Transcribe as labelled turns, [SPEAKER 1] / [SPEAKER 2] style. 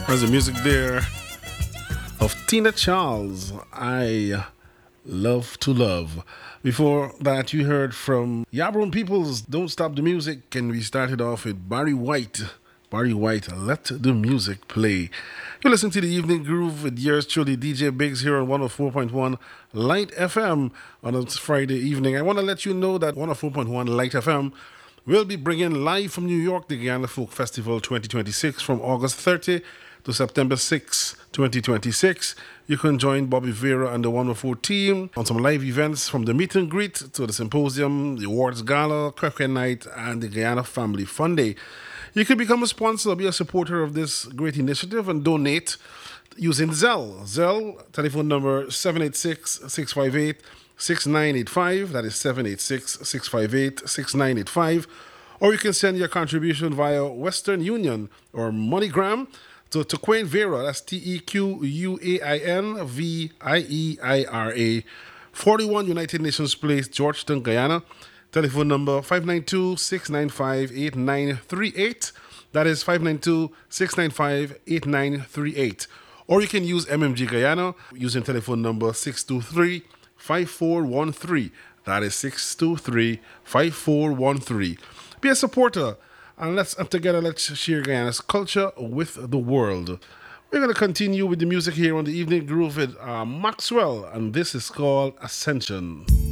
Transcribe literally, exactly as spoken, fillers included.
[SPEAKER 1] There's the music there of Tina Charles, I Love to Love. Before that, you heard from Yabron Peoples, Don't Stop the Music, and we started off with Barry White. Barry White, Let the Music Play. You're listening to the Evening Groove with yours truly, D J Biggs, here on one oh four point one Light F M on a Friday evening. I want to let you know that one oh four point one Light F M will be bringing live from New York the Guyana Folk Festival twenty twenty-six from August thirtieth to September sixth, twenty twenty-six. You can join Bobby Vera and the one oh four team on some live events from the meet and greet to the symposium, the awards gala, Cracker Night, and the Guyana Family Fun Day. You can become a sponsor, be a supporter of this great initiative, and donate using Zelle. Zelle, telephone number seven eight six, six five eight, six nine eight five. That is seven eight six, six five eight, six nine eight five. Or you can send your contribution via Western Union or MoneyGram to Tequain Vera. That's T E Q U A I N V I E I R A. forty-one United Nations Place, Georgetown, Guyana. Telephone number five nine two, six nine five, eight nine three eight. That is five nine two, six nine five, eight nine three eight. Or you can use M M G Guyana using telephone number six two three, five four one three. That is six two three, five four one three. Be a supporter, and let's and together let's share Guyana's culture with the world. We're going to continue with the music here on the Evening Groove with uh, Maxwell, and this is called Ascension.